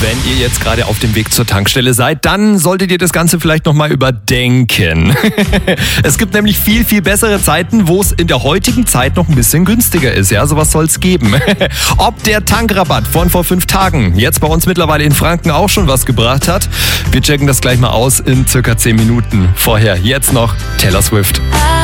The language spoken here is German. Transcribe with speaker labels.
Speaker 1: Wenn ihr jetzt gerade auf dem Weg zur Tankstelle seid, dann solltet ihr das Ganze vielleicht nochmal überdenken. Es gibt nämlich viel, viel bessere Zeiten, wo es in der heutigen Zeit noch ein bisschen günstiger ist. Ja, sowas soll es geben. Ob der Tankrabatt von vor 5 Tagen jetzt bei uns mittlerweile in Franken auch schon was gebracht hat, wir checken das gleich mal aus in circa 10 Minuten. Vorher jetzt noch Taylor Swift.